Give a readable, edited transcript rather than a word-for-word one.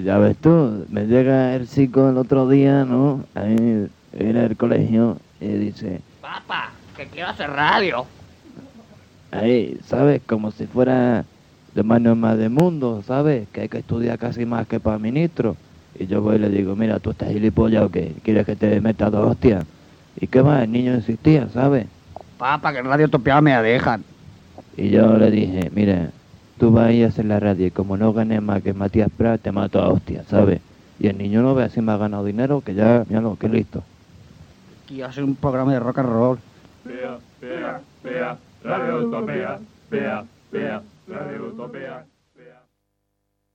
Y ya ves tú, me llega el chico el otro día, ¿no? Ahí en el colegio y dice, Papá, que quiero hacer radio. ahí, ¿sabes? Como si fuera de mano más del mundo, ¿sabes? Que hay que estudiar casi más que para ministro. Y yo voy y le digo, mira, ¿tú estás gilipollas o qué? ¿Quieres que te meta 2 hostias? ¿Y qué más? El niño insistía, ¿sabes? Papá, que en Radio Utopía me la dejan. Y yo le dije, mira, tú vas a ir a hacer la radio y como no ganes más que Matías Prat, te mato a hostias, ¿sabes? Y el niño no ve si me ha ganado dinero, que ya no, que listo. Quiero hacer un programa de rock and roll. Pea, Radio Utopía, pea, Radio Utopía.